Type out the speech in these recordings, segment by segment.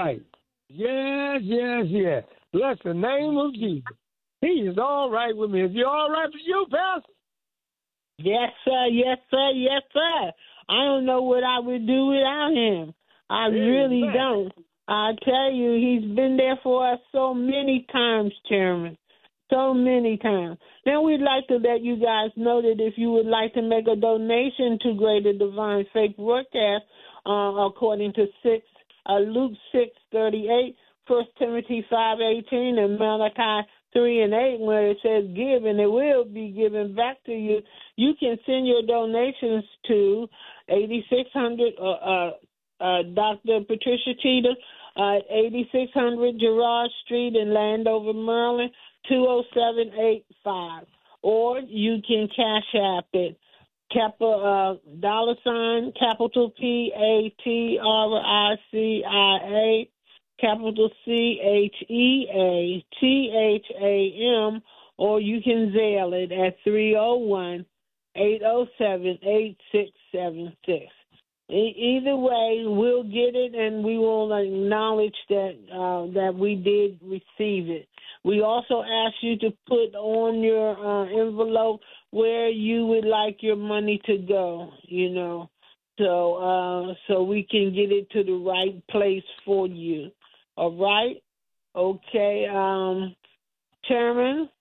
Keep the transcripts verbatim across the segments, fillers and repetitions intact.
right. Yes, yes, yes. Bless the name of Jesus. He is all right with me. Is he all right with you, Pastor? Yes, sir. Yes, sir. Yes, sir. I don't know what I would do without him. I Amen. really don't. I tell you, he's been there for us so many times, Chairman. So many times. Then we'd like to let you guys know that if you would like to make a donation to Greater Divine Faith Broadcast, uh, according to six, uh, Luke six thirty eight, First Timothy five eighteen, and Malachi three and eight, where it says give and it will be given back to you, you can send your donations to eighty-six hundred uh, uh, uh, Doctor Patricia Cheetah, uh, eighty-six hundred Gerard Street in Landover, Maryland, two oh seven eight five. Or you can cash app it. Capital uh, dollar sign, capital P A T R I C I A, capital C H E A T H A M, or you can Zelle it at three oh one, eight oh seven, eight six seven six. E- either way, we'll get it and we will acknowledge that uh, that we did receive it. We also ask you to put on your uh, envelope where you would like your money to go, you know, so uh, so we can get it to the right place for you. All right? Okay. Um, Chairman?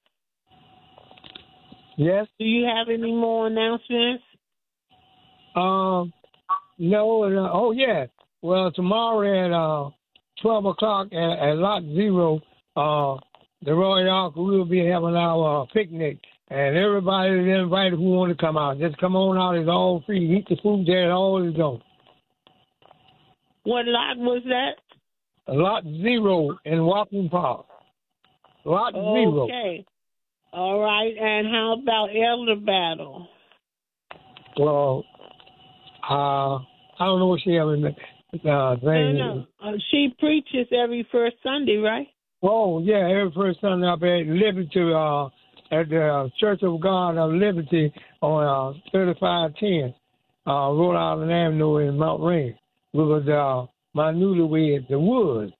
Yes? Do you have any more announcements? Um, no. Uh, oh, yeah. Well, tomorrow at uh, twelve o'clock at, at Lot Zero, uh, the Royal Ark, we will be having our uh, picnic. And everybody is invited who want to come out. Just come on out. It's all free. Eat the food there. It all is on. What lot was that? Lot Zero in Walking Park. Lot okay. Zero. Okay. All right. And how about Elder Battle? Well, uh, I don't know what she ever uh, thing. No, no. Uh, she preaches every first Sunday, right? Oh, yeah, every first Sunday up at Liberty, uh, at the Church of God of Liberty on uh, thirty-five ten uh, Rhode Island Avenue in Mount Rainier. We was uh, my newlywed, the Woods.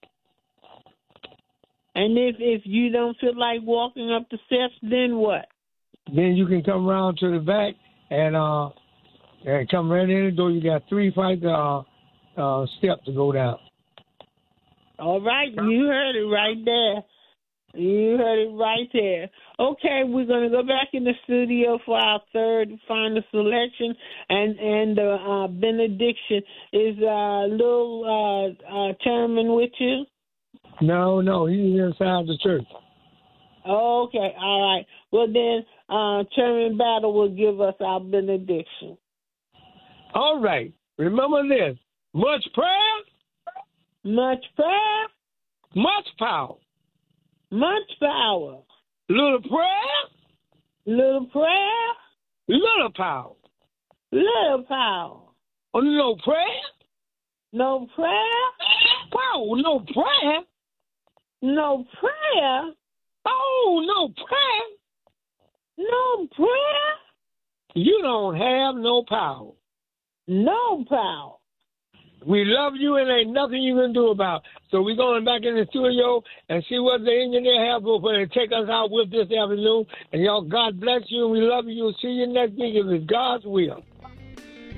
And if if you don't feel like walking up the steps, then what? Then you can come around to the back and uh, and come right in the door. You got three flights uh, uh, steps to go down. All right, you heard it right there. You heard it right there. Okay, we're going to go back in the studio for our third final selection, and and the uh, benediction. Is uh, little uh, uh, Chairman with you? No, no, he's inside the church. Okay, all right. Well, then uh, Chairman Battle will give us our benediction. All right. Remember this. Much prayer. Much prayer. Much power. Much power. Little prayer. Little prayer. Little power. Little power. Oh, no prayer. No prayer. Wow, no prayer. No prayer. Oh, no prayer. No prayer. You don't have no power. No power. We love you and ain't nothing you can do about it. So we're going back in the studio and see what the engineer has for to take us out with this afternoon. And y'all, God bless you and we love you. See you next week if it's God's will.